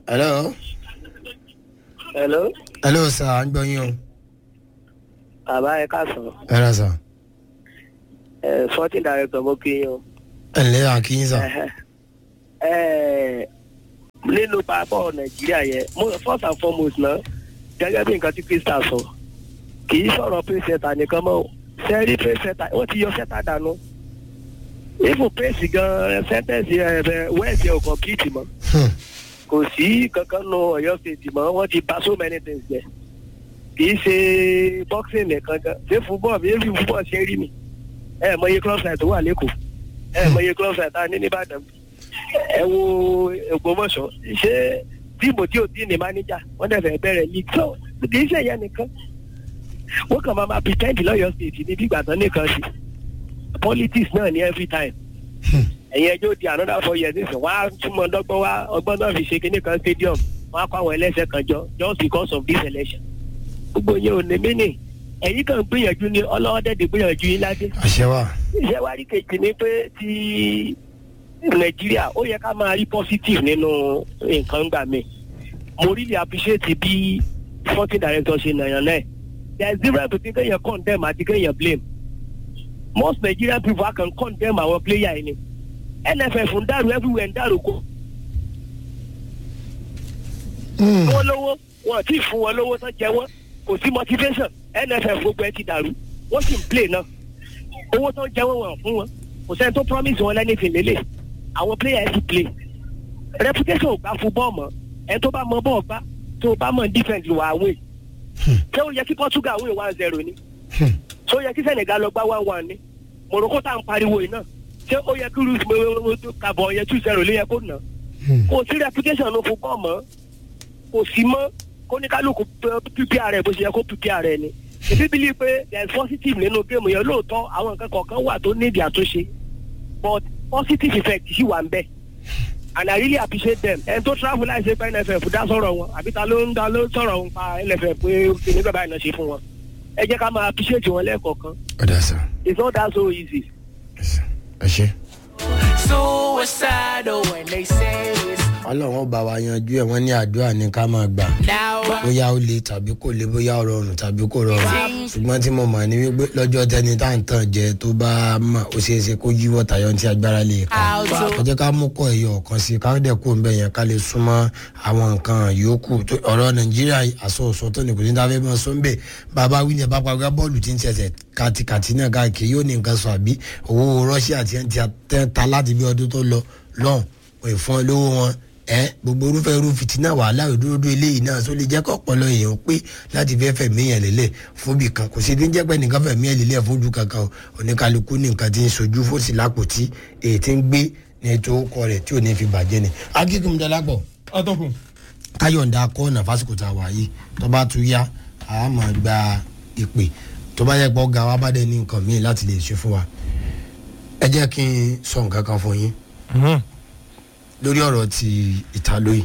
hello. hello. hello sir à ń gbọ́ yín o. bàbá ẹ káàsán. ẹ rà sà. 14 director mo kí yín o. ẹ ǹlẹ́ àkíyín sà. nínú pápọ̀ nàìjíríà yẹn first and foremost náà gẹ́gẹ́ bí nǹkan tí Crystal sọ kì í sọ̀rọ̀ pèsèta nìkan mọ́ sẹ́rí pèsèta wọ́n ti yọ sẹ́ta dànù ifo pèsè gan sẹ́ńtẹ̀sì wẹ́ẹ̀sì ẹ̀ ò complete mọ́ kò sí kankan nù Ọ̀yọ́ state mọ́ wọ́n ti bà so many things jẹ́ kì í ṣe boxing nìkan gan ṣé football bí èsì football ṣe rí mi ẹ mọ iye club site tó wà lẹ́kọ̀ọ́ ẹ mọ iye club site tá a ní nìbàdàn ẹ wo Ògbómọ̀ṣọ́ ṣé tíìmù tí ò dín ní mánéjà wọ́n dẹ̀ fẹ́ bẹ̀rẹ̀ league so kì í ṣe ìyẹn nìkan wọ́n kàn máa pretend lọ́yọ̀ state ní bí ìgbà tán nìkan sí politics náà ní every time ẹ̀yin ẹjọ́ di another 4 years nísìnyí wọ́n á túmọ̀ dọ́gbọ́n wá ọgbọ́n náà fi ṣe kinní kan stadium wọ́n á kó àwọn ẹlẹ́sẹ̀ kan jọ just because of this election gbogbo yẹn ò ní mínì ẹ̀yin kan gbìyànjú ní ọlọ́wọ́dẹ́dẹ́ gbìyànjú yín ládé. àṣẹ wa. iṣẹ́ wa rí kejì ni pé ti Nàìjíríà ó yẹ ká máa rí positive nínú nǹkan gbà mí mo really appreciate bí 14 director ṣe nàyàn náà there is difference between kéèyàn condemn àti kéèyàn blame most Nigerian people can condemn our player yìí ni NFF ń dàrú everywhere ń dàrú kó. wọ́n lówó wọn ti fún wọn lówó tán jẹ wọ́n kò sí motivation NFF gbogbo ẹ ti dàrú wọ́n sì ń play náà owó tán jẹ wọ́n fún wọn kò sẹ́ni tó promise wọn lẹ́nìfín lélẹ̀ àwọn player ti play reputation ò gbà football mọ́ ẹ tó bá mọ bọ́ọ̀ gbá tó bá mọ defense wà á win ṣé ó yẹ kí Portugal win 1-0 ni ṣé ó yẹ kí Senegal lọ gbá 1-1 ni Morocco tá à ń pariwo yìí náà ṣé ó yẹ kí rúùsì kàbọ̀ yẹ 2-0 ló yẹ kó nà kò sí reputation ló football mọ́ kò sí mọ́ kó ní kálukú prepare rẹ̀ bó ṣe yẹ kó prepare rẹ̀ ni èmi believe pé there is positive nínú géèmù yẹn lóòótọ́ àwọn nǹkan kọ̀ọ̀kan wà tó nídìí àtúnṣe but positive effect sì wà ń bẹ̀ and I really appreciate them ẹni tó travel láì ṣe pé NFF dá sọ̀rọ̀ wọn àbí ta ló sọ̀rọ̀ wọn pa NFF pé kìnìún bàbá ìnáṣe ṣe fún wọn ẹ jẹ́ ká máa appreciate wọn lẹ́ẹ̀kọ̀ọ̀kan. ọ̀dà sà. it's not that so easy. ẹ ṣe. Suicidal when they say it's ọlọ́run bá wa yanjú ẹ̀ wọ́n ní àdúrà ní ká máa gbà bóyá ó le tàbí kò le bóyá ó rọrùn tàbí kò rọrùn ṣùgbọ́n tí mo mọ̀ ní wípé lọ́jọ́ tẹni tá à ń tàn jẹ tó bá mọ̀ ó ṣeé ṣe kó yíwọ́ tayọ tí agbára lè ká ẹ jẹ́ ká mú kọ́ ẹ̀yọ̀ kan sí ká dẹ̀ kó ń bẹ̀ yẹn ká lè súnmọ́ àwọn nǹkan yòókù ọ̀rọ̀ Nàìjíríà àsọ̀ọ̀sọ̀ tó ní kò ní dáfẹ́ mọ́ sọ́ńbẹ̀ bàbá wílẹ̀ bá pa bọ́ọ̀lù tí ń ṣẹ̀ṣẹ̀ kàtìkàtì náà káàkiri yóò ní nǹkan sọ àbí owó Russia ti ń ta láti bí ọdún tó lọ lọ́hùn òye fún ọ lówó wọn gbogbo orúfẹ́ irú fìtínà wàhálà òdúródó eléyìí náà tó lè jẹ́ kó ọ̀pọ̀lọ èèyàn pé láti fẹ́ fẹ̀mí yẹn lélẹ̀ fún bì kan kò sí ní jẹ́ pé nìkan fẹ̀mí yẹn lélẹ̀ fún ojú kankan oníkálukú ní nǹkan tí ń sojú fòsì lápòtí èyí tí ń gbé ní ètò ọkọ rẹ̀ tí ò ní fi bàjẹ́ ni. akíkùn dọ́lápọ̀ atọ́kùn. káyọ̀ǹda kọ́ọ̀nà fásitì tá a wà yìí tó bá tún yá a máa gba ìpè tó bá yẹ pọ̀ ga wa bá dẹ̀ ní nǹkan míì láti lè ṣe fún wa. ẹ jẹ́ kí n sọ nǹkan kan fún yín lórí ọ̀rọ̀ ti ìtàlóyìn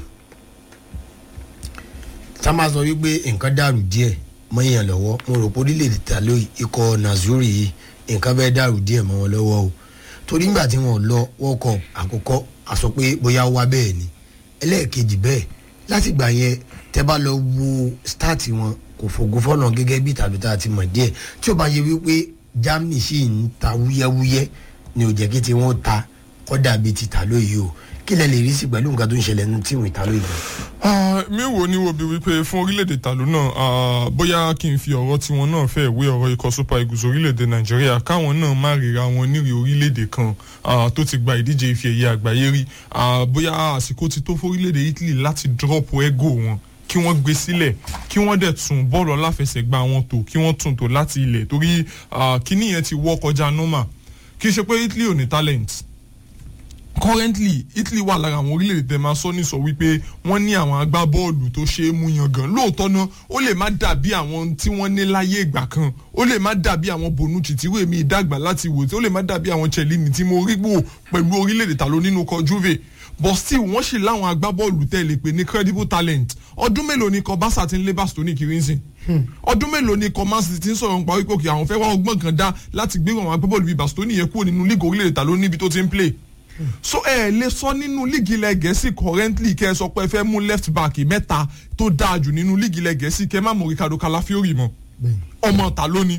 tá a máa sọ wípé nǹkan dàrú díẹ̀ mọ́ èèyàn lọ́wọ́ mo rò pé orílẹ̀-èdè ìtàlóyìn ikọ̀ Nazuri yìí nǹkan bẹ́ẹ̀ dàrú díẹ̀ mọ́ wọn lọ́wọ́ o torí nígbà tí wọ́n lọ World Cup àkọ́kọ́ a sọ pé bóyá wá bẹ́ẹ̀ ni ẹlẹ́ẹ̀kejì bẹ́ẹ̀ láti gbà yẹn tẹ́ bá lọ wo start wọn kò fògo fọ́nà gẹ́gẹ́ bí tàbí tá a ti mọ̀ díẹ̀ tí ó bá yẹ wípé Germany sì ń ta wúyẹ́wúyẹ́ ni ò jẹ́ kí tí wọ́n ta kọ́dà bíi ti ìtàlóyìn o kí lẹ lè rí sí pẹ̀lú nǹkan tó ń ṣẹlẹ̀ ní tíìmù ìtàlóyìn. mi wo ni wo bi wípé fún orílẹ̀-èdè ìtàló náà bóyá kí n fi ọ̀rọ̀ tiwọn náà fẹ́ wé ọ̀rọ̀ ikọ̀ Super Eagles orílẹ̀-èdè Nàìjíríà káwọn náà má ríra wọn nírì orílẹ̀-èdè kan tó ti gba ìdíje ife ẹ̀yẹ àgbáyé rí bóyá àsìkò ti tó fórílẹ̀-èdè Italy láti drop ego wọn kí wọ́n gbé sílẹ̀ kí wọ́n dẹ̀ tún bọ́ọ̀lù aláfẹsẹ̀gbá wọn tò kí wọ́n tún tò láti ilẹ̀ torí kíní yẹn ti wọ́ kọjá normal kì í ṣe pé Italy ò ní talent currently Italy wà lára àwọn orílẹ̀-èdè tẹ́ máa sọ ní sọ wípé wọ́n ní àwọn agbábọ́ọ̀lù tó ṣe é mú yangàn lóòótọ́ náà ó lè má dàbí àwọn tí wọ́n ní láyé ìgbà kan ó lè má dàbí àwọn Bonucci tí wèé mi ìdàgbà láti wò tí ó lè má dàbí àwọn Chiellini tí mo rí wò pẹ̀lú orílẹ̀-èdè ta ló nínú kọ Juve but still wọ́n sì láwọn agbábọ́ọ̀lù tẹ́ lè pè ní credible talent ọdún mélòó ni kọ Barca ti ń lé Bastoni kiri ń sìn ọdún mélòó ni kọ Man City ti ń sọ̀rọ̀ nípa wípé àwọn fẹ́ wá ọgbọ́n kan dá láti gbé àwọn agbábọ́ọ̀lù bíi Bastoni yẹn kúrò nínú líìgì orílẹ̀-èdè ta ló níbi tó ti ń play so ẹ lè sọ nínú líìgì ilẹ̀ Gẹ̀ẹ́sì currently kẹ́ ẹ sọ pé ẹ fẹ́ mú left back mẹ́ta tó dáa jù nínú líìgì ilẹ̀ Gẹ̀ẹ́sì kẹ́ ẹ má mú Ricardo Calafiori mọ́ ọmọ ọ̀tá lónìí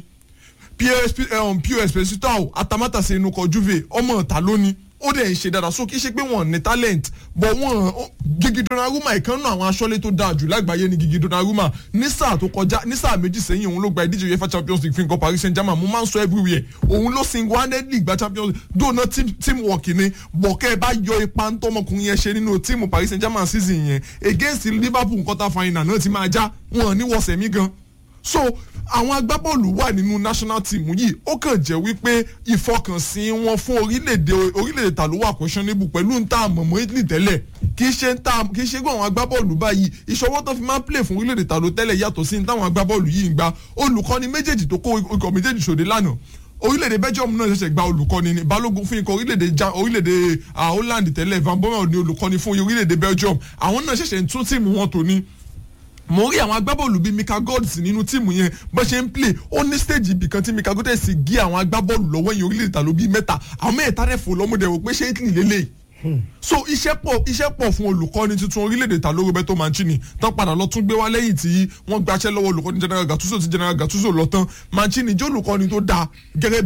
POS Pesutao Atamátàsé inú kọ Juve ọmọ ọ̀tá lónìí ó dẹ̀ ń ṣe dáadáa so kì í ṣe pé wọ́n ní talent but wọ́n Gigi Donnarumma ìkan náà àwọn aṣọ́lé tó dáa jù lágbàáyé ni Gigi Donnarumma ní sáà tó kọjá ní sáà méjì sẹ́yìn òun ló gba ìdíje UEFA Champions League fún ikọ̀ Paris Saint-Germain mo máa ń sọ everywhere òun ló single-handedly gba Champions League dóná teamwork ni bọ̀kẹ́ ẹ bá yọ ipa ń tọmọkùnrin yẹn ṣe nínú tíìmù Paris Saint-Germain season yẹn against Liverpool quarter final náà ti máa já wọn ní wọ̀sẹ̀ mí gan so àwọn agbábọ́ọ̀lù wà nínú national team yìí ó kàn jẹ́ wípé ìfọkànsìn wọn fún orílẹ̀-èdè ta ló wà questionable pẹ̀lú ń ta àmọ̀mọ́ Italy tẹ́lẹ̀ kì í ṣe gbọ́ àwọn agbábọ́ọ̀lù báyìí ìṣọwọ́ tó fi máa ń play fún orílẹ̀-èdè ta ló tẹ́lẹ̀ yàtọ̀ sí táwọn agbábọ́ọ̀lù yìí ń gba olùkọ́ni méjèèjì tó kó ikọ̀ méjèèjì ṣòde lánàá orílẹ̀-èdè Belgium náà ṣẹ̀ṣẹ̀ gba olùkọ́ni ní balógun fún ikọ̀ orílẹ̀-èdè Holland tẹ́lẹ̀ Van Bommel ní olùkọ́ni fún orílẹ̀-èdè Belgium àwọn náà ṣẹ̀ṣẹ̀ ń tún tíìmù wọn tò ní mo rí àwọn agbábọ́ọ̀lù bíi Mika Godds nínú tíìmù yẹn bó ṣe ń play ó ní stage ibìkan tí Mika Godds gé àwọn agbábọ́ọ̀lù lọ́wọ́ yẹn orílẹ̀-èdè ta ló bíi mẹ́ta àwọn mẹ́ta rẹ̀ fò lọ́mọdé wò pé ṣé Italy lélẹ̀ so iṣẹ́ pọ̀ fún olùkọ́ni tuntun orílẹ̀-èdè ta ló Roberto Mancini tán padà lọ tún gbé wá lẹ́yìn tí wọ́n gbaṣẹ́ lọ́wọ́ olùkọ́ni General Gattuso tí General Gattuso lọ tán Mancini jẹ́ olùkọ́ni tó dáa gẹ́gẹ́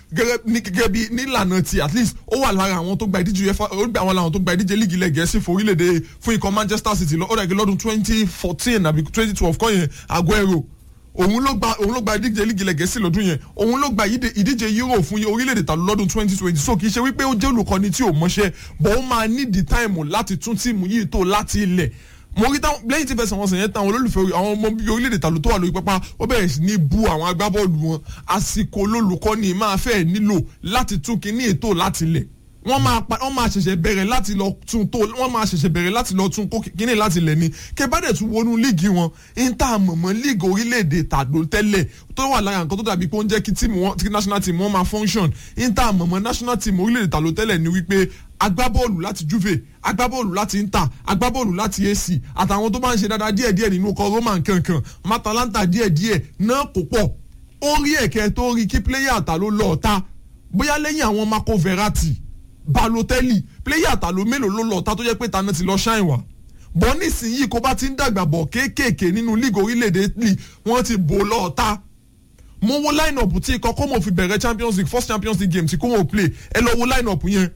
bí nílànà tí at least ó wà lára àwọn tó gba ìdíje UEFA ó gbà àwọn làwọn tó gba ìdíje líìgì ilẹ̀ Gẹ̀ẹ́sì fún ikọ̀ Manchester City lọ́dún 2014 àbí 2012 kọ́ yẹn Aguero òun ló gba ìdíje líìgì ilẹ̀ Gẹ̀ẹ́sì lọ́dún yẹn òun ló gba ìdíje Euro fún orílẹ̀-èdè ta lọ́dún 2020 so kì í ṣe wípé ó jẹ́ olùkọ́ni tí ò mọṣẹ́ but ó máa ní the time láti tún tíìmù yìí tó láti ilẹ̀ mo rí táwọn lẹ́yìn tí fẹsẹ̀ wọn sàn yẹn táwọn olólùfẹ́ àwọn ọmọ bíi orílẹ̀-èdè ta ló tó wà lórí pápá ó bẹ̀rẹ̀ sí ní bú àwọn agbábọ́ọ̀lù wọn àsìkò olólùkọ́ni máa fẹ́ nílò láti tún kíní ètò láti ilẹ̀ wọ́n máa ṣẹ̀ṣẹ̀ bẹ̀rẹ̀ láti lọ tún tó wọ́n máa ṣẹ̀ṣẹ̀ bẹ̀rẹ̀ láti lọ tún kíní láti lẹ̀ ni kẹbàdẹ̀ tún wọnú líìgì wọn inter mọ̀mọ́ líìgì orílẹ̀-èdè tàdó tẹ́lẹ̀ tó wà lára nǹkan tó dàbí pé ó ń jẹ́ kí national team wọn máa function inter mọ̀mọ́ national team orílẹ̀-èdè tàdó tẹ́lẹ̀ ni wípé agbábọ́ọ̀lù láti Juve agbábọ́ọ̀lù láti Inter agbábọ́ọ̀lù láti AC àtàwọn tó bá ń ṣe dáadáa díẹ̀díẹ̀ nínú ọkọ̀ Roma kankan Matalanta díẹ̀díẹ̀ náà kò pọ̀ ó rí ẹ̀kẹ́ tó rí kí pléyà ta ló lọ ọ̀ta bóyá lẹ́yìn àwọn Marco Verratti Balotelli pléyà ta ló mélòó ló lọ ọ̀ta tó jẹ́ pé tàná ti lọ ṣáìn wá bọ́ nísìnyí kó bá ti ń dàgbà bọ̀ kéékèèké nínú líìgì orílẹ̀-èdè Italy wọ́n ti bò lọ ọ̀ta mo wo line up tí ikọ̀ Como fi bẹ̀rẹ̀ Champions League first Champions League game tí Como play ẹ lọ wo line up yẹn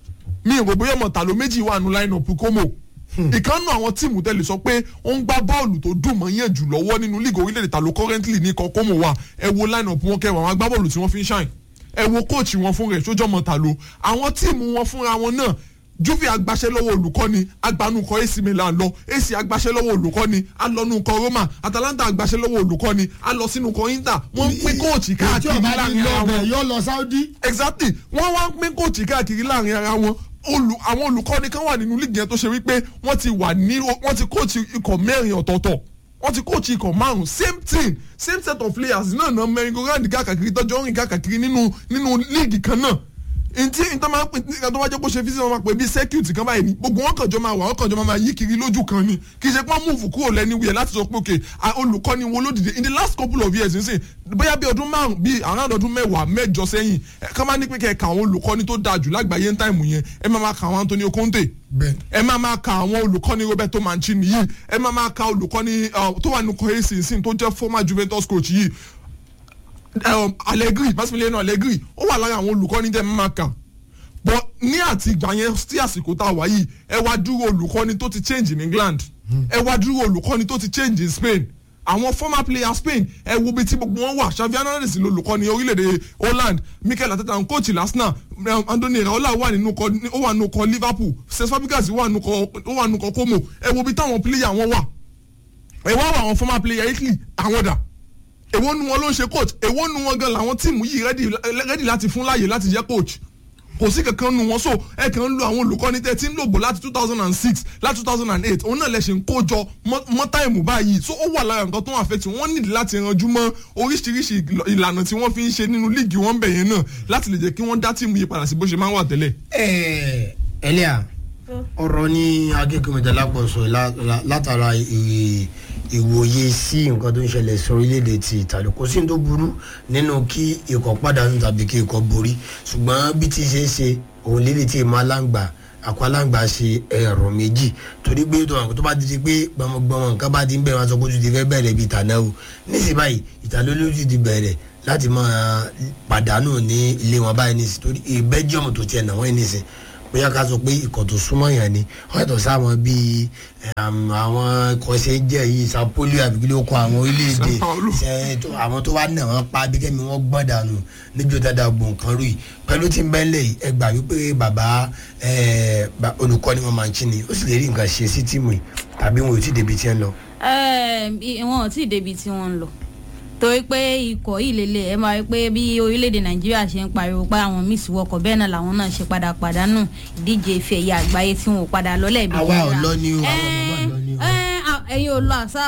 mi ò bóyá mọ̀tà ló méjì wà nù line up Como ìkànnù àwọn tíìmù tẹ́lẹ̀ sọ pé ó ń gbá bọ́ọ̀lù tó dùn mọ́ yẹn jù lọ́wọ́ nínú league orílẹ̀-èdè ta ló currently ní ikọ̀ Como wà ẹ wo line up wọn kẹwàá àwọn agbábọ́ọ̀lù tí wọ́n fi ń ṣàìn ẹ wo kóòtù wọn fún rẹ̀ sójọ́ mọ̀tà ló àwọn tíìmù wọn fúnra wọn náà Juve agbaṣẹ́ lọ́wọ́ olùkọ́ni agbanukọ AC Milan lọ AC agbaṣẹ́ lọ́wọ́ olùkọ́ni alọ́nukọ Roma Atalanta agbaṣẹ́ lọ́wọ́ olùkọ́ni alọ sínúkọ Inter wọ́n ń pín kóòtù káàkiri láàrin ara wọn yóò lọ Saudi. exactly wọ́n wá ń pín kóòtù káàkiri láàrin ara wọn àwọn olùkọ́ni kan wà nínú líìgì yẹn tó ṣe wípé wọ́n ti kóòtù ikọ̀ mẹ́rin ọ̀tọ̀ọ̀tọ̀ wọ́n ti kóòtù ikọ̀ márùn same team same set of players náà náà mẹ́rin gògàndì káàkiri tọ́jọ́ rìn káàkiri nínú líìgì kan náà ntí ntọ́ máa ń pè ní ìkàtọ́ wájú kó ṣe fíìsì wọn máa pè bí circuit kan báyìí ni gbogbo wọn kànjọ́ máa wà wọn kànjọ́ máa yí kiri lójú kan ni kì í ṣe pé wọ́n múùfù kúrò lẹ́ni wíyẹn láti sọ pé òkè olùkọ́ni wo ló dìde in the last couple of years nsìn bóyá bí ọdún márùn bíi around ọdún mẹ́jọ sẹ́yìn ká máa ní pé kẹ́ẹ̀ka àwọn olùkọ́ni tó dáa jù lágbàáyé ń táìmù yẹn ẹ máa ka àwọn Antonio Conte ẹ máa ka àwọn olùkọ́ni Roberto Mancini yìí ẹ máa ka olùkọ́ni tó wà nínú kọ́hẹ́sì nsìn tó jẹ́ former Juventus coach yìí Allegri Massimiliano Allegri ó wà lára àwọn olùkọ́ni tẹ́ máa kà but ní àti ìgbà yẹn sí àsìkò tá a wà yìí ẹ wá dúró olùkọ́ni tó ti change in England ẹ wá dúró olùkọ́ni tó ti change in Spain àwọn former player Spain ẹ wo bí tí gbogbo wọn wà Xavi Hernandez lolùkọ́ni orílẹ̀-èdè Holland Mikel Arteta ń coach Arsenal Andoni Iraola wà nínú kọ Liverpool Cesc Fabregas wà nínú kọ Como ẹ wo bí táwọn player wọn wà ẹ wá wà àwọn former player Italy àwọn dà èwo nu wọn ló ń ṣe coach èwo nu wọn gan làwọn tíìmù yìí ready láti fún láàyè láti jẹ́ coach kò sí kankan nu wọn so ẹ kàn ń lo àwọn olùkọ́ni tẹ́ tí ń lò bọ̀ láti 2006 láti 2008 òun náà lẹ ṣe ń kójọ mọ́ táìmù báyìí so ó wà lára nǹkan tó wà fẹ́ tí wọ́n nílò láti ranjú mọ́ oríṣiríṣi ìlànà tí wọ́n fi ń ṣe nínú líìgì wọn bẹ̀ yẹn náà láti lè jẹ́ kí wọ́n dá tíìmù yìí padà sí bó ṣe máa ń wà tẹ́lẹ̀. Elia ọ̀rọ̀ ní akẹ́kọ̀ọ́ sọ látara ìwòye sí nǹkan tó ń ṣẹlẹ̀ sí orílẹ̀-èdè ti Italy kò sí tó burú nínú kí ikọ̀ pàdánù tàbí kí ikọ̀ borí ṣùgbọ́n bí ti ṣe é ṣe òun lélẹ̀ tí ìmọ̀ aláǹgbà àkọ́ aláǹgbà ṣe ẹ̀rọ méjì torí pé tó bá ti di pé gbọmọgbọmọ nǹkan bá ti ń bẹ̀rẹ̀ wọn sọ pé ó ti fẹ́ bẹ̀rẹ̀ bíi ìtànà o níṣẹ́ báyìí ìtàlólójú ti bẹ̀rẹ̀ láti máa pàdánù ní ilé wọn báyìí níṣẹ́ torí Belgium tó tiẹ̀ nà wọ́n níṣẹ́ bóyá ká sọ pé ikọ̀ tó súnmọ́ yẹn ni wọ́n yàtọ̀ sáwọn bíi àwọn kọ́sẹ́ jẹ́ yìí sapoli àbíkílẹ̀ okun àwọn orílẹ̀-èdè àwọn tó wá nà wọ́n pa abíkẹ́mi wọ́n gbọ́n dànù níjó dáadáa gbọ̀n kan rú yìí pẹ̀lú tí ń bẹ́ńlẹ̀ yìí ẹ gbà wípé bàbá olùkọ́ ni wọ́n máa ń kí ni ó sì lè rí nǹkan ṣe sí tíìmù yìí tàbí wọn ò tí ì débi tí ń lọ. wọn ò tí ì débi tí wọ́n ń lọ torí pé ikọ̀ yìí lélẹ̀ ẹ máa rí pé bí orílẹ̀-èdè Nàìjíríà ṣe ń pariwo pé àwọn míì sì wọkọ̀ bẹ́ẹ̀ náà làwọn náà ṣe padà pàdánù ìdíje ife ẹ̀yà àgbáyé tí wọn ò padà lọ́lẹ̀ bí. àwa ò lọ ní o àwọn ọmọ lọ ní o. ẹ̀yin ò lọ àṣà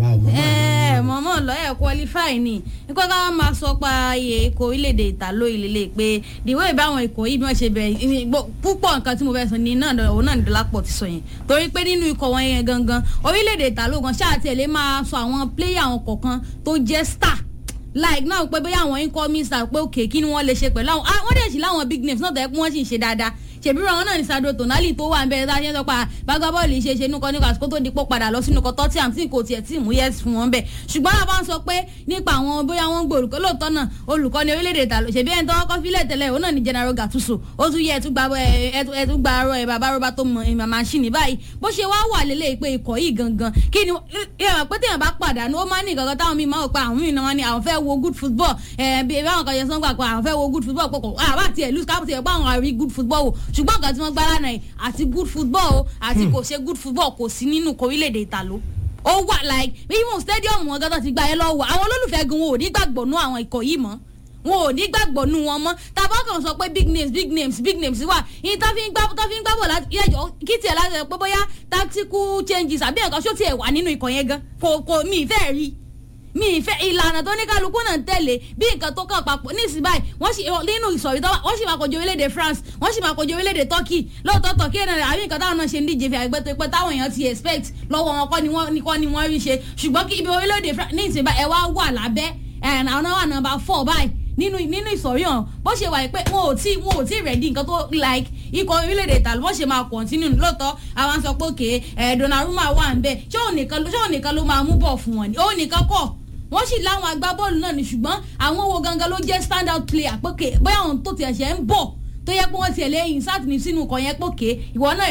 mọ̀mọ́ lọ ẹ̀ qualify ni nípa ká máa sọ pa iye ikọ̀ orílẹ̀-èdè ìtàló ìlélẹ̀ pé ìdíwọ́ ìbáwọn ikọ̀ yìí bí wọ́n ṣe bẹ̀rẹ̀ púpọ̀ nǹkan tí mo fẹ́ sọ ní náà òun náà Dọlápọ̀ ti sọ yẹn torí pé nínú ikọ̀ wọn yẹn gangan orílẹ̀-èdè ìtàló gan ṣáà tiẹ̀ lè máa sọ àwọn pléyà àwọn kọ̀ọ̀kan tó jẹ́ star like náà pé bóyá àwọn incoming star pé òkè kí ni wọ́n lè ṣe pẹ̀lú àwọn wọ́n dẹ̀ sí láwọn big names náà tẹ̀ pé wọ́n sì ń ṣe dáadáa ṣèbírò àwọn náà ní Sandro Tonali tó wà ń bẹ̀rẹ̀ tá a ṣe ń sọ pa bága bọ́ọ̀lù ṣe nukọ nípa àsìkò tó dípò padà lọ sínú kọtọ́ tí àmì kò tiẹ̀ tí mú yẹ́sì fún wọn bẹ̀ ṣùgbọ́n àbá ń sọ pé nípa àwọn bóyá wọ́n gbé olùkọ́ lóòótọ́ náà olùkọ́ ní orílẹ̀-èdè ìtàló ṣèbí ẹni tó kọ́ fílẹ̀ tẹ́lẹ̀ òun náà ní General Gattuso ó tún yẹ ẹtú gba arọ ẹ bàbá rọba tó mọ ìmọ̀ màṣínì báyìí bó ṣe wá wà lélẹ̀ pé ikọ̀ yìí gangan kí ni ìyàwó pé téèyàn bá pàdánù ó máa ní ìgangan táwọn míì máa wò pé àwọn míì náà ní àwọn fẹ́ wo good football bí báwọn kan yẹn sọ gbà pé àwọn fẹ́ wo good football pọ̀ àbá tiẹ̀ lose káàpù tiẹ̀ pé àwọn àrí good football wò ṣùgbọ́n nǹkan tí wọ́n gbára náà àti good football o àti kò ṣe good football kò sí nínú orílẹ̀-èdè ìtàló ó wà like even stadium wọn gọ́dọ̀ ti gba ẹ lọ́wọ́ àwọn olólùfẹ́ gan wọn ò ní gbàgbọ́ nú àwọn ikọ̀ yìí mọ́ wọn ò ní gbàgbọ́ nú wọn mọ́ tàbá kan sọ pé big names wà yìí tó fi ń gbàbọ̀ láti yẹjọ kí tiẹ̀ láti rẹ̀ pé bóyá tactical changes àbí nǹkan ṣó tiẹ̀ wà nínú ikọ̀ yẹn gan kò mi ìfẹ́ rí mi ìfẹ́ ìlànà tó ní kálukú náà tẹ̀lé bí nǹkan tó kàn papọ̀ nísìnyí báyìí wọ́n sì nínú ìsọ̀rí tó wọ́n sì máa kojú orílẹ̀-èdè France wọ́n sì máa kojú orílẹ̀-èdè Turkey lóòótọ́ Turkey náà àbí nǹkan táwọn náà ṣe ń díje fi àgbẹ̀ tó pé táwọn èèyàn ti expect lọ́wọ́ wọn kọ́ ni wọ́n rí ṣe ṣùgbọ́n kí ibi orílẹ̀-èdè France ní ìsìn báyìí ẹ wá wà lábẹ́ àwọn náà wà number 4 báyìí nínú ìsọ̀rí hàn bó ṣe wà pé wọn ò tí rẹ̀dí nǹkan tó like ikọ̀ orílẹ̀-èdè ìtàlù wọ́n ṣe máa continue lóòótọ́ àwọn sọ pé òkè Donnarumma wà ń bẹ̀ ṣé òun nìkan ló máa mú bọ̀ fún wọn ni òun nìkan kọ́ wọ́n sì láwọn agbábọ́ọ̀lù náà ni ṣùgbọ́n àwọn wo gangan ló jẹ́ stand out player pé bóyá àwọn tó tiẹ̀ ṣe ń bọ̀ tó yẹ pé wọ́n tiẹ̀ lé insert ní sínú kan yẹn pòkè ìwọ náà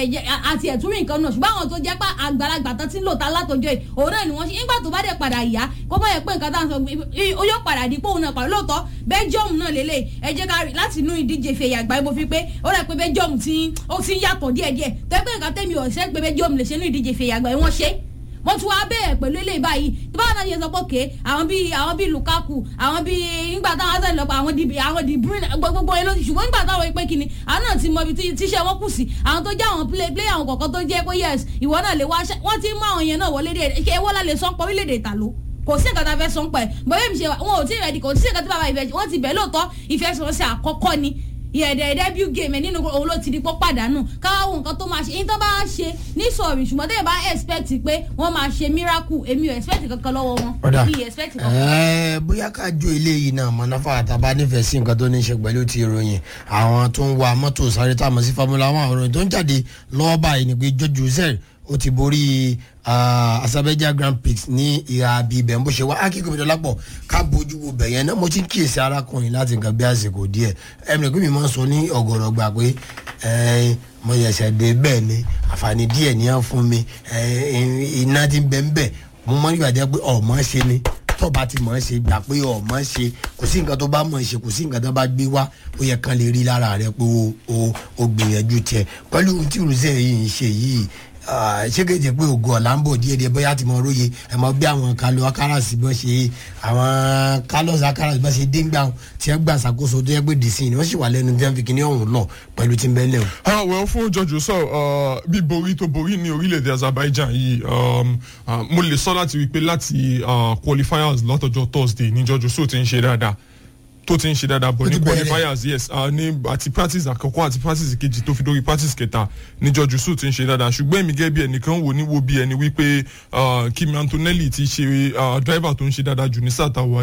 àti ẹ̀túrì nǹkan náà ṣùgbọ́n àwọn tó jẹ́ pé àgbàlagbà tó ti ń lò tá látọjọ́ yìí òun náà ni wọ́n ṣe nígbà tó bá dẹ̀ padà yá kó bá yẹ pé nǹkan tá à ń sọ ó yóò padà di pé òun náà pàrọ̀ lóòótọ́ Belgium náà lélẹ̀ ẹ jẹ́ ká rí láti inú ìdíje fèyà àgbáyé mo fi pé ó rẹ̀ pé Belgium ti ń yàtọ̀ díẹ̀díẹ̀ tó yẹ pé nǹkan tẹ́mi ọ̀sẹ̀ pé Belgium lè ṣe inú ìdíje fèyà àgbáyé wọ́n ṣe wọ́n tún wá bẹ̀rẹ̀ pẹ̀lú eléyìí báyìí tí báwọn náà ṣe sọ pé ké àwọn bíi Lukaku àwọn bíi nígbà táwọn azẹ́ lọ́pọ̀ àwọn De Bruyne gbogbo ẹ̀ lóṣù ṣùgbọ́n nígbà táwọn pé kíni àwọn náà ti mọ ibi tíṣẹ́ wọn kù sí àwọn tó jẹ́ àwọn player àwọn kọ̀ọ̀kan tó jẹ́ pé yes ìwọ náà lè wá wọ́n ti mú àwọn yẹn náà wọlé dé ṣe ewọ́ la lè sọ pọ̀ orílẹ̀-èdè ìtàló kò sí nǹkan tá a fẹ́ sọ pẹ̀ bóyá mi ṣe wọn ò tí ì rẹ̀ di kò sí nǹkan tí bàbá ìfẹ́ wọ́n ti bẹ̀ lóòótọ́ ìfẹsẹ̀wọnsẹ̀ àkọ́kọ́ ni debut game nínú òun ló ti di pọ́ pàdánù káwọn nǹkan tó máa ṣe yín tó bá ṣe ní sọ̀rọ̀ ṣùgbọ́n tẹ́lẹ̀ bá expect pé wọ́n máa ṣe miracle èmi ò expect kankan lọ́wọ́ wọn èmi expect kankan. bóyá ká jó eléyìí náà mọ̀nàfà àtàbá nífẹ̀ẹ́ sí nǹkan tó ní í ṣe pẹ̀lú ti ìròyìn àwọn tó ń wa mọ́tò sáré tá a mọ̀ sí Formula 1 ìròyìn tó ń jáde lọ́wọ́ báyìí ni pé George Russell ó ti borí Azerbaijan Grand Prix ní ìhà bíbẹ̀ ń bó ṣe wá akíkọ̀ Dọlápọ̀ ká bójú wo bẹ̀yẹn náà mo ti ń kíyèsí arákùnrin láti nǹkan bí àsìkò díẹ̀ ẹ̀mí pé mi máa ń sọ ní ọ̀gọ̀rọ̀ gbà pé mo yẹ̀sẹ̀ dé bẹ́ẹ̀ ni àǹfààní díẹ̀ ní à ń fún mi iná ti ń bẹ́ ń bẹ̀ mo máa ń gbà jẹ́ pé ọ̀mọ́ ṣe ni tọ́ba ti mọ̀ ẹ́ ṣe gbà pé ọ̀mọ́ ṣe kò sí nǹkan tó bá mọ̀ ẹ́ ṣe kò sí nǹkan tó bá gbé wá ó yẹ kán lè rí lára rẹ pé o gbìyànjú tiẹ̀ pẹ̀lú ohun tí Russell yìí ń ṣe yìí ṣé kéde pé ògo ọ̀làǹbò díẹ̀díẹ̀ bóyá ti mọ róye ẹ̀ mọ bí àwọn Carlos Alcaraz bọ́n ṣe àwọn Carlos Alcaraz bọ́n ṣe déngbà tí ẹ gbà ṣàkóso tó yẹ pé dìísìn ni wọ́n sì wà lẹ́nu tí wọ́n fi kíní ọ̀hún lọ pẹ̀lú tí ń bẹ́ẹ̀ lẹ̀ o. well fún George Russell bí borí tó borí ní orílẹ̀-èdè Azerbaijan yìí mo lè sọ láti rí i pé láti qualifiers látọjọ́ Thursday ní George Russell ti ń ṣe dáadáa tó ti ń ṣe dáadáa bọ̀ ní qualifiers yes ní àti practice àkọ́kọ́ àti practice kejì tó fi dórí practice kẹta ní George Russell ti ń ṣe dáadáa ṣùgbọ́n èmi gẹ́gẹ́ bí ẹnìkan wo bí ẹni wípé Kimi Antonelli ti ṣe driver tó ń ṣe dáadáa jù ní sáà tàwa yìí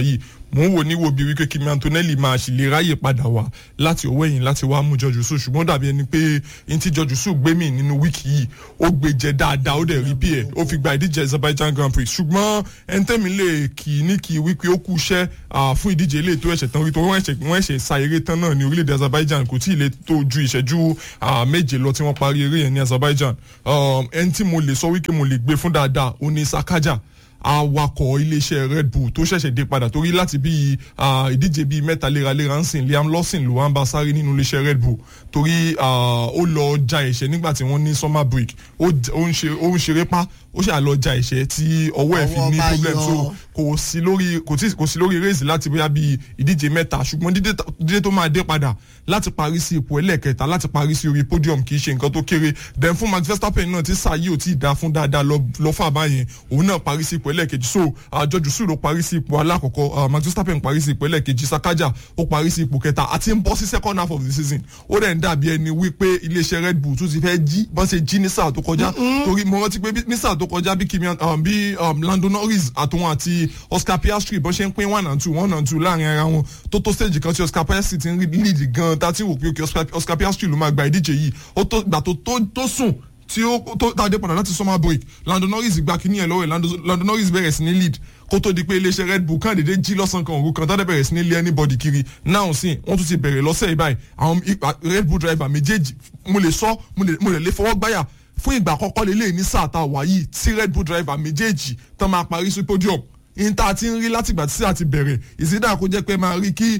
mò ń wò ní wo bí wípé Kimi Antonelli máa ṣì lè ráyè padà wá láti ọwọ́ ẹ̀yìn láti wá mú George Weah ṣùgbọ́n dàbí ẹni pé n tí George Weah gbé mì nínú wíìkì yìí ó gbé jẹ dáadáa ó dẹ̀ rí bí ẹ̀ ó fi gba ìdíje Azerbaijan Grand Prix ṣùgbọ́n ẹni tẹ́mi lè kì í ní kì í wípé ó kú iṣẹ́ fún ìdíje ilé ètò ẹ̀ṣẹ̀ tán rí tó wọ́n ẹ̀ṣẹ̀ sa eré tán náà ní orílẹ̀-èdè Azerbaijan kò tí ì lè tó ju ìṣẹ́jú méje lọ tí wọ́n parí eré yẹn ní Azerbaijan ẹni tí mo lè sọ wípé mo lè gbé fún dáadáa ó ní Sakaja awakọ̀ iléeṣẹ́ Red Bull tó ṣẹ̀ṣẹ̀ dé padà torí láti bí ìdíje bíi mẹ́ta léraléra ń sìn Liam Lawson ló wá ń bá sáré nínú iléeṣẹ́ Red Bull torí ó lọ ja ẹ̀ṣẹ̀ nígbà tí wọ́n ní summer break ó ń ṣeré pa ó ṣe àlọ́ ja ẹ̀ṣẹ̀ tí ọwọ́ ẹ̀ fi ní problem so kò sí lórí race láti bóyá bíi ìdíje mẹ́ta ṣùgbọ́n dídé tó máa dé padà láti parí sí ipò ẹlẹ́ẹ̀kẹta láti parí sí orí podium kì í ṣe nǹkan tó kéré then fún Max Verstappen náà tí sáyé ò tí ì dá fún dáadáa lọ fà báyẹn òun náà parí sí ipò ẹlẹ́ẹ̀kejì so George Weah ló parí sí ipò alákọ̀ọ́kọ́ Max Verstappen parí sí ipò ẹlẹ́ẹ̀kejì Sakaja ó parí sí ipò kẹta àti ń bọ́ sí second half of the season ó dẹ̀ ń dàbí ẹni wípé iléeṣẹ́ Red Bull tún ti fẹ́ jí bọ́n ṣe jí ní sáà tó kọjá torí mo rántí pé ní sáà tó kọjá bí Lando Norris àtòun àti Oscar Piastri bọ́n ṣe ń pín 1 and 2 láàrin ara wọn tó stage kan tí Oscar Piastri ti ń lead gan tá tí wò pé Oscar Piastri ló máa gba ìdíje yìí ó tó gbà tó sùn tí ó tó tàdé padà láti summer break Lando Norris gba kíní ẹ̀ lọ́wọ́ ẹ̀ Lando Norris bẹ̀rẹ̀ sí ní lead kó tó di pé iléeṣẹ́ Red Bull kàn dédé jí lọ́sàn kan òru kan tọ́dẹ̀ bẹ̀rẹ̀ sí ní lé anybody kiri náà sí wọ́n tún ti bẹ̀rẹ̀ lọ́sẹ̀ yìí báyìí àwọn Red Bull driver méjèèjì mo lè lè fọwọ́ gbáyà fún ìgbà àkọ́kọ́ lélẹ́yìn ní sáà tá a wà yìí tí Red Bull driver méjèèjì tán máa parí sí podium ìta ti ń rí látìgbà tí a ti bẹ̀rẹ̀ ìsídà kó jẹ́ pé máa rí kí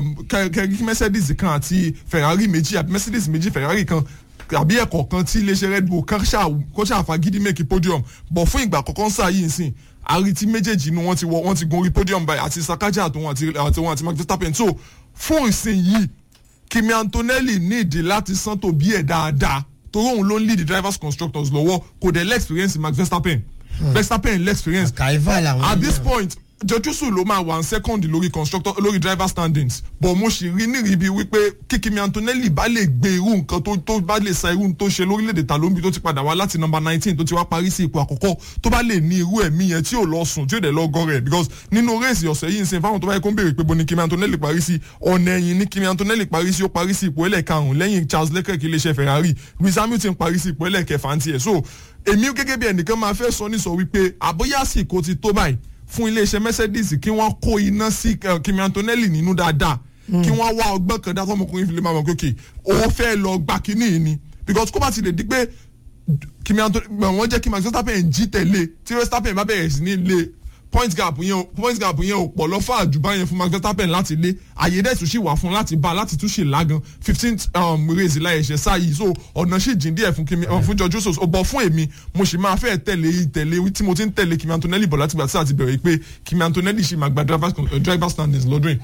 Mercedes kan àti Ferrari méjì àbí Mercedes méjì Ferrari kan àbí ẹ̀kọ́ kan tí iléeṣẹ́ Red Bull kó ṣàfagídí mẹ́kì podium bọ̀ fún ìgbà àkọ́kọ́ sáà yìí nsìn àrítí méjèèjì ni wọ́n ti gun orí podium báyìí àti Sakaja àti Max Verstappen so fún ìsìn yìí Kimi Antonelli ní ìdí láti sán tó bí ẹ̀ dáadáa torí òun ló ń lead the drivers constructors lọ́wọ́ kò dẹ̀ l'experience Max Verstappen Verstappen l'experience at this point George Weah ló máa wà second lórí driver standings but mo sì rí níbi wípé kí Kimi Antonelli bá lè gbé irú nǹkan tó bá lè sa irú tó ṣe lórílẹ̀‐èdè Talombi tó ti padà wá láti number 19 tó ti wá parí sí ipò àkọ́kọ́ tó bá lè ní irú ẹ̀mí yẹn tí ò lọ sùn tí ò dẹ̀ lọ gọ́ rẹ̀ because nínú réèsì ọ̀sẹ̀ yìí ń sìn fáwọn tó bá yẹ kó ń béèrè pé bo ni Kimi Antonelli parí sí ọ̀nà ẹ̀yìn ní Kimi Antonelli parí sí ó parí sí ipò ẹlẹ́ẹ̀karùn-ún lẹ́yìn Charles Leclerc iléeṣẹ́ Ferrari Lewis Hamilton parí sí ipò ẹlẹ́ẹ̀kẹfà tiẹ̀ so èmi gẹ́gẹ́ bí ẹnìkan máa fẹ́ sọ ní sọ wípé àbóyá àsìkò ti tó báyìí fún iléeṣẹ́ Mercedes kí wọ́n kó iná sí Kimi Antonelli nínú dáadáa kí wọ́n wá ọgbọ́n kan dá fọmọkùnrin fi lè máa mọ̀ kéèké òun fẹ́ lọ gba kínní yìí ni because kó bá ti lè di pé wọ́n jẹ́ kí Max Verstappen jí tẹ̀lé tí Verstappen bá bẹ̀rẹ̀ sí ní lé point gap yẹn ò pọ̀ lọ́fà àjùbá yẹn fún Max Verstappen láti lé àyè dẹ̀ tún sì wà fún láti tún ṣe lágan 15th race láyé ẹ̀ṣẹ̀ sáyìí so ọ̀nà sì jìn díẹ̀ fún George Weah ọ̀bọ̀ fún èmi mo sì máa fẹ́ tẹ̀lé tí mo ti ń tẹ̀lé Kimi Antonelli bọ̀ láti gbà tí a ti bẹ̀rẹ̀ pé Kimi Antonelli sì máa gba driver standings lọ́dún yìí.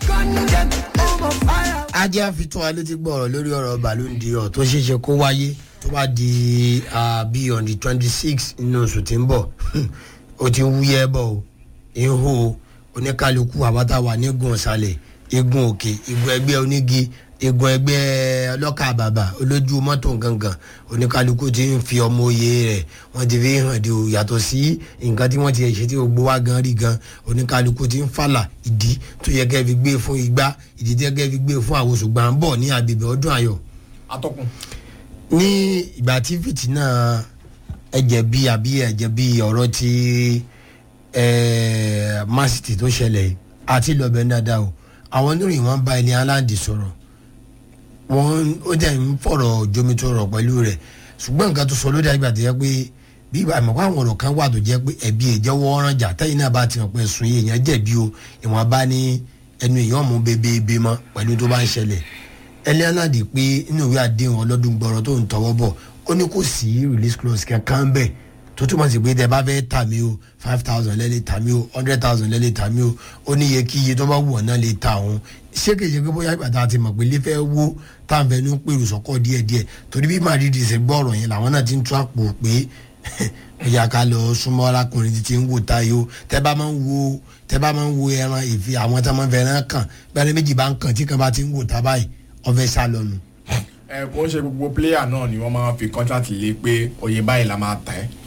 ajá fi tún wa létí gbọ́rọ̀ lórí ọ̀rọ̀ Ballon d'Or tó ṣeéṣe kó wáyé tó bá di bí on the 26 nínú oṣù tí ń bọ̀ ó ti ń wúyẹ́ bọ̀ o ihò oníkálukú àbátàwà nígun ọ̀sálẹ̀ igun òkè igun ẹgbẹ́ onígi igun ẹgbẹ́ ọlọ́kà bàbà olójú mọ́tò gangan oníkálukú ti ń fi ọmọ oyè rẹ̀ wọ́n ti fi hàn dé o yàtọ̀ sí nǹkan tí wọ́n ti ṣe tí gbogbo wa gan rí gan oníkálukú ti ń fàlà ìdí tó yẹ kẹ́ fi gbé fún igbá ìdí tó yẹ kẹ́ fi gbé fún àwọn ṣùgbọ́n à ń bọ̀ ní agbègbè ọdún ayọ̀. atọ́kùn. ní ìgbà tí fìtínà ẹ̀jẹ̀ bí ọ̀rọ̀ ti Man City tó ṣẹlẹ̀ àti lọ́bẹ̀ dáadáa o àwọn oníròyìn wọn bá ilé aláǹdì sọ̀rọ̀ ó jẹ́ ń fọ̀rọ̀ jomitoro pẹ̀lú rẹ̀ ṣùgbọ́n nǹkan tó sọ lóde àgbà tó yẹ pé bí àmọ́kọ́ àwọn ọ̀rọ̀ kan wà tó jẹ́ pé ẹ̀bí ìjẹ́wọ́ ọ̀ràn jà tẹ́yìn náà bá ti hàn pé sùn yìí èèyàn jẹ̀bi o ìwọ̀n bá ní ẹnu èèyàn mú bebebe mọ́ pẹ̀lú tó bá ń ṣẹlẹ̀ ẹlẹ́ aláǹdì pé inú ìwé àdéhùn ọlọ́dún gbọ́rọ̀ tó ń tọwọ́ bọ̀ ó ní kò sí release clause kankan bẹ́ẹ̀ tó túmọ̀ sí pé tẹ bá fẹ́ tà mí o 5,000 lẹ́lẹ̀ tà mí o 100,000 lẹ́lẹ̀ tà mí o ó ní iye kí iye tó bá wù ọ́ náà lè ta òun ṣé kèjì pé bóyá ìgbà tá a ti mọ̀ pé ilé fẹ́ wó tá à ń fẹ́ ní pèrò sọ́kọ̀ díẹ̀díẹ̀ torí bí Madrid ṣe gbọ́ ọ̀rọ̀ yẹn làwọn náà ti ń tú àpò pé ìyá ká lọ súnmọ́ arákùnrin títí ń wò táyé o tẹ bá máa ń wo ẹran ìfi àwọn tá máa ń fẹ́ràn kàn bẹ́ẹ̀ méjì bá ń kàn tí kan bá ti ń wò tá báyìí ọ̀fẹ́ sá lọ́nu. kò ń ṣe gbogbo pléyà náà ni wọ́n máa fi kọ́ńtrátì lé pé oyè báyìí la máa tẹ̀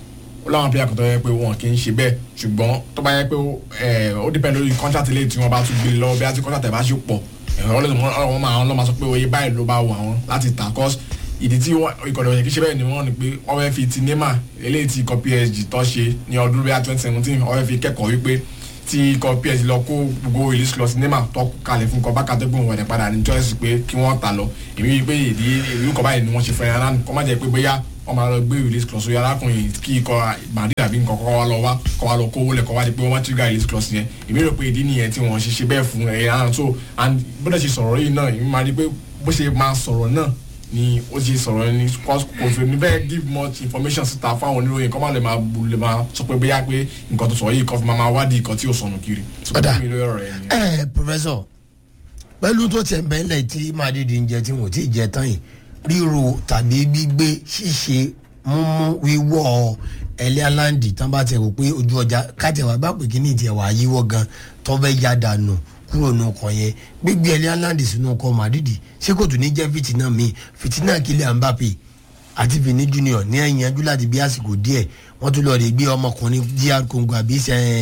ó láwọn player kan tó yẹ pé wọn kì í ṣe bẹ́ẹ̀ ṣùgbọ́n tó bá yẹ pé ó depend lórí contract lẹ́yìn tí wọ́n bá tún gbé lọ́wọ́ bí a ti contract ẹ̀ bá ṣe pọ̀ wọ́n máa sọ pé oye báyìí ló bá wọ àwọn láti tà cause ìdí tí ìkọ̀dọ̀ yẹn kì í ṣe bẹ́ẹ̀ ni wọ́n ní pé wọ́n fẹ́ fi ti Neymar eléyìí tí ikọ̀ PSG tó ṣe ní ọdún bíi 2017 wọ́n fẹ́ fi kẹ́kọ̀ọ́ wípé tí ikọ̀ PSG lọ kó gbogbo release clause Neymar tó kalẹ̀ fún ikọ̀ bákàtẹ́gbọ̀n wọ̀dẹ̀ padà ní choice pé kí wọ́n ta lọ èmi wí pé ìlú kan báyìí ni wọ́n ṣe fẹ́ràn aláǹ kọ́ má jẹ́ pé bóyá wọ́n máa lọ gbé release clause yẹn arákùnrin kí ikọ̀ Madrid àbí nǹkan kọ́ wá lọ kówó lẹ̀ kọ́ wá di pé wọ́n má trigger release clause yẹn èmi rò pé ìdí nìyẹn tí wọ́n ṣe bẹ́ẹ̀ fún ẹ̀yà náà so and bó dẹ̀ ṣe sọ̀rọ̀ yìí náà èmi máa rí pé bó ṣe máa sọ̀rọ̀ náà ni ó ṣe sọ̀rọ̀ ní kò fẹ́ ní bẹ́ẹ̀ give much information síta fáwọn oníròyìn kọ́ máa lè máa sọ pé bóyá pé nǹkan tó sọ yìí kọ́ fi máa wádìí nǹkan tí ò sọnù kiri. ọ̀dà professor pẹ̀lú tó tiẹ̀ bẹ́ẹ̀lẹ̀ tí Madrid ń jẹ tí wọ́n ti jẹ tán yìí ríro tàbí gbígbé ṣíṣe múmú wíwọ́ ẹlẹ́ aláǹdì tán bá tẹ̀ wò pé ojú ọjà kájẹ̀wá bá pè kí ní ìtẹ̀wá yíwọ́ gan tó fẹ́ yá dànù kúrò ní ọkọ̀ yẹn gbígbé ẹlẹ́ aláǹdì sínú ọkọ̀ Madrid ṣé kò tún ní jẹ́ fìtínà míì fìtínà Kylian Mbappe àti Vini Junior ní ẹ̀yìn ẹjú láti bí àsìkò díẹ̀ wọ́n tún lọ rè gbé ọmọkùnrin DR Congo àbí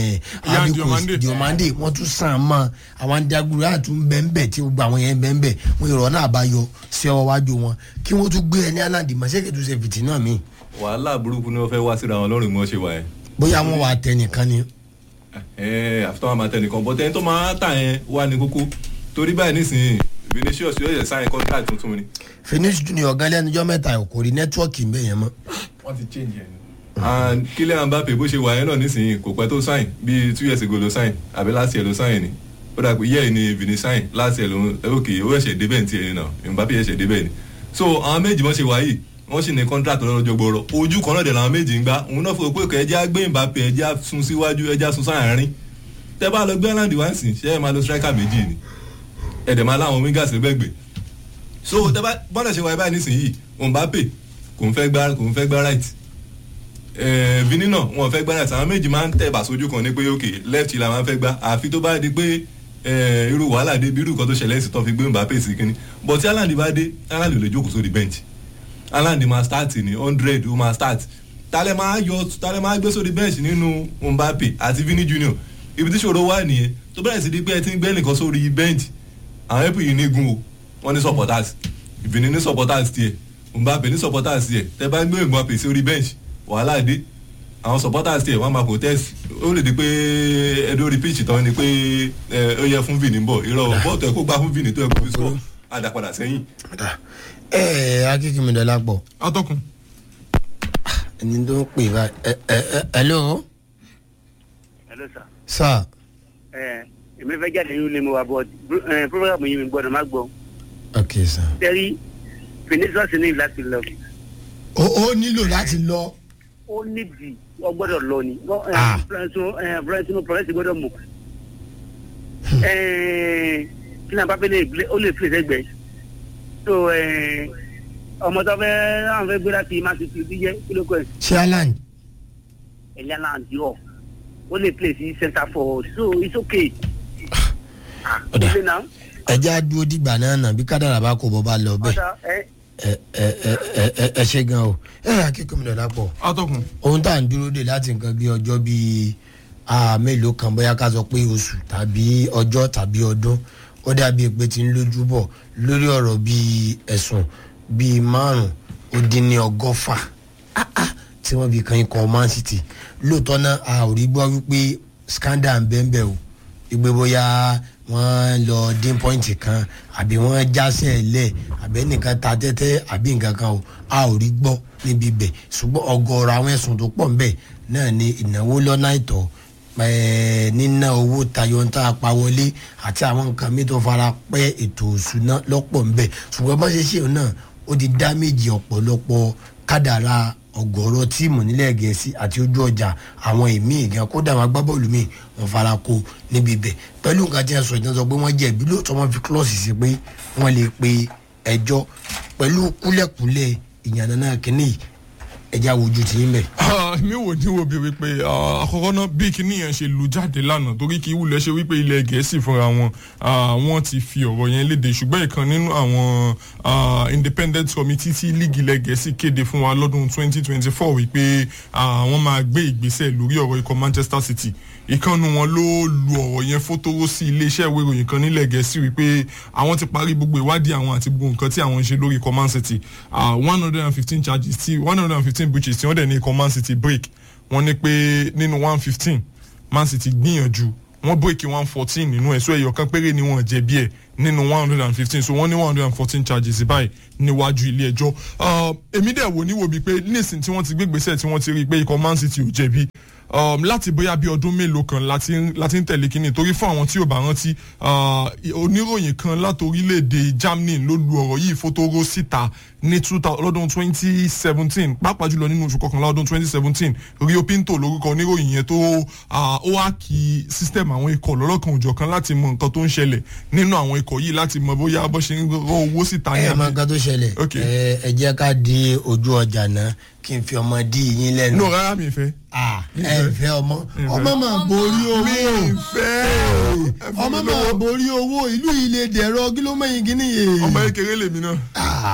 Diomande wọ́n tún sàn mọ́ àwọn adiagunra àtún bẹ́ẹ̀nbẹ́ẹ̀ tí gbogbo àwọn yẹn bẹ́ẹ̀nbẹ́ẹ̀ wọ́n ìrọ̀ náà bá yọ sí ọwọ́ wájú wọn kí wọ́n tún gbé ẹni aláǹdì mọ́ ṣé kì í tún ṣe fìtínà míì. wàhálà burúkú ni wọ́n fẹ́ wá síra wọn lọ́rùn mọ́ ṣe wà yẹn. bóyá wọ́n wà tẹ nìkan ni. àfitọ́ wọn máa tẹ nìkan bọ́ tẹ́ni tó máa tà yẹn wà ní kókó torí báyìí nísìnyí Vinicius yóò yẹ sáyẹn contract tuntun ni. Vinicius Junior ọ̀gá lẹ́nujọ́ mẹ́ta kò rí nẹ́tíwọ́ọ̀kì ń bẹ̀ yẹn mọ́. wọ́n ti change yẹn. and Kylian Mbappe bó ṣe wà yẹn náà nísìnyí kò pẹ́ tó sign bíi 2 years ago ló sign àbí last year ló sign ni ó dà pé yẹ́ẹ̀ ni Vini sign last year ló ok ó ẹ̀ṣẹ̀ débẹ̀ ní tiẹ̀ ni náà Mbappe ẹ̀ṣẹ̀ débẹ̀ ni so àwọn méjì bọ́n ṣe wà yìí wọ́n sì ní contract lọ́jọ́ gbọ́rọ̀ ojú kan náà dẹ̀ làwọn méjì ń gbá òun náà fò pé kẹ́ ẹjẹ́ gbé Mbappe ẹjẹ́ sun síwájú ẹjẹ́ sun sáàárín tẹ́ bá lọ gbé Haaland wá sí ṣé ẹ máa lo striker méjì ni ẹ̀dẹ̀ máa láwọn wingers lẹ́gbẹ̀gbẹ̀ so tẹ́ bá bọ́dẹ̀ ṣe wà báyìí nísìnyí Mbappe kò ń fẹ́ gbá right Vini náà wọn fẹ́ gbá right àwọn méjì máa ń tẹ̀ bà sójú kan ní pé ok left la máa ń fẹ́ gbá àfi tó bá di pé irú wàhálà dé bí irú kan tó ṣẹlẹ̀ sí tó fi gbé Mbappe sí kínní but tí Haaland bá dé Haaland lè jókòó sórí bench Haaland máa start ní 100 ó máa start tálẹ̀ máa gbé sórí bench nínú Mbappe àti Vini Junior ibi tí ṣòro wà nìyẹn tó bẹ̀rẹ̀ sí di pé ẹ ti ń gbé nìkan sórí bench àwọn ẹ̀pù yìí nígun o wọ́n ní supporters Vini ní supporters tiẹ̀ Mbappe ní supporters tiẹ̀ tẹ́ bá ń gbé Mbappe sórí bench wàhálà dé àwọn supporters tiẹ̀ wọ́n máa protest ó lè di pé ẹ̀dórí pitch tán ni pé ó yẹ fún Vini ń bọ̀ irọ́ bọ́ọ̀tù ẹ̀ kó gbá fún Vini tó ẹ̀ kó fi score àdàpadà sẹ́yìn. akíkí mi dọ́là pọ̀. atọ́kùn. ẹni tó ń pè báyìí hello. hello sir. sir. èmi fẹ́ jáde nínú ilé mi wá bọ́ program yìí mi gbọ́dọ̀ má gbọ́. ok sir. tẹ́rí Vinicius ní láti lọ. ó nílò láti lọ. ó nídìí wọ́n gbọ́dọ̀ lọ ni. Florentino Perez gbọ́dọ̀ mọ̀. Kylian Mbappe ó lè fi ẹsẹ̀ so ọmọ tó fẹ́ àwọn fẹ́ gbé láti Man City bí jẹ́ kí ló kọ́ ẹ̀. ṣé Haaland. Haaland yọ ó lè play sí center forward so it's okay. ọ̀dà ẹja dúró dìgbà náà nà bí kádàrà bá kó bọ́ bá lọ bẹ́ẹ̀ ẹ ṣe gan o akẹ́kọ̀ọ́ mi lọ́dà pọ̀. atọ́kùn. ohun tá à ń dúró dè láti nǹkan bí ọjọ́ bíi mélòó kan bóyá ká sọ pé oṣù tàbí ọjọ́ tàbí ọdún ó dàbí pé ti ń lójú bọ̀ lórí ọ̀rọ̀ bíi ẹ̀sùn bíi 5-100 tí wọ́n fi kan ikọ̀ Man City lóòótọ́ náà a ò rí gbọ́ wípé scandal ń bẹ́ẹ̀ o ìgbé bóyá wọ́n lọ dín pọ́ìntì kan àbí wọ́n jásẹ̀ lẹ̀ àbẹ́ nìkan ta tẹ́tẹ́ àbí nǹkan kan o a ò rí gbọ́ níbi ibẹ̀ ṣùgbọ́n ọ̀gọ̀ọ̀rọ̀ àwọn ẹ̀sùn tó pọ̀ ńbẹ̀ náà ni ìnáwó lọ́nà àìtọ́ níná owó tayọ ń tá a pa wọlé àti àwọn nǹkan mi tó fara pẹ́ ètò òṣùná lọ́pọ̀ ńbẹ̀ ṣùgbọ́n bá ṣe ṣe náà ó di dá méjì ọ̀pọ̀lọpọ̀ kádàrá ọ̀gọ̀rọ̀ tíìmù nílẹ̀ Gẹ̀ẹ́sì àti ojú ọjà àwọn èmi ìgbà kódà àwọn agbábọ́ọ̀lù mi wọ́n fara kó níbi ibẹ̀ pẹ̀lú nǹkan tí wọ́n sọ ìtàn sọ pé wọ́n jẹ̀bi lóòótọ́ wọ́n fi klọ́ọ̀sì sí pé wọ́n lè pe ẹjọ́ pẹ̀lú kúlẹ̀kúlẹ̀ ìyànnà náà kínní ẹja wojú ti ń bẹ̀. mi wò ní wo bí wípé àkọ́kọ́ náà bí kíní yẹn ṣe lu jáde lánàá torí kí wúlẹ̀ ṣe wípé ilẹ̀ gẹ̀ẹ́sì fúnra wọn wọ́n ti fi ọ̀rọ̀ yẹn léde ṣùgbọ́n ìkan nínú àwọn independent committee tí líìgì ilẹ̀ gẹ̀ẹ́sì kéde fún wa lọ́dún 2024 wípé wọ́n máa gbé ìgbésẹ̀ lórí ọ̀rọ̀ ikọ̀ Manchester City ìkànnù wọn ló lu ọ̀rọ̀ yẹn fótóró sí iléeṣẹ́ ìwé ìròyìn kan nílẹ̀ gẹ̀ẹ́sì wípé àwọn ti parí gbogbo ìwádìí àwọn àti gbogbo nǹkan tí àwọn ń ṣe lórí ikọ̀ Man City 115 charges tí 115 breaches tí wọ́n dẹ̀ ní ikọ̀ Man City break wọ́n ní pé nínú 115 Man City gbìyànjú wọ́n break 114 nínú ẹ̀ so ẹ̀yọ̀ kan péré ni wọ́n jẹ̀bi ẹ̀ nínú 115 so wọ́n ní 114 charges báyìí níwájú ilé ẹjọ́ èmi dẹ̀ wò níwò bíi pé nísìnyí tí wọ́n ti gbé gbèsè tí wọ́n ti rí i pé ikọ̀ Man City ò jẹ̀bi láti bóyá bí ọdún mélòó kan láti ń tẹ̀lé kínní torí fún àwọn tí ò bá rántí oníròyìn kan láti orílẹ̀-èdè Germany ló lu ọ̀rọ̀ yìí fótóró síta ní lọ́dún 2017 pàápàá jùlọ nínú oṣù kọkànlá ọdún 2017 Rio Pinto lórúkọ oníròyìn yẹn tó ó wá kí system àwọn ikọ̀ lọ́lọ́kan òjọ̀kan láti mọ nǹkan tó ń ṣẹlẹ̀ nínú àwọn ikọ̀ yìí láti mọ bóyá bó ṣe ń rọ owó síta ní ẹ mọ nǹkan tó ṣẹlẹ̀ ẹ jẹ́ ká di ojú ọjà náà kí n fi ọmọ dí yín lẹ́nu. no rárá mi fẹ́. ẹ fẹ́ ọmọ máa borí owó. mi fẹ́. ọmọ máa borí owó ìlú ilé dẹ̀rọ kí ló mẹ́yìn kí nìyẹn. ọmọ kékeré lèmi náà.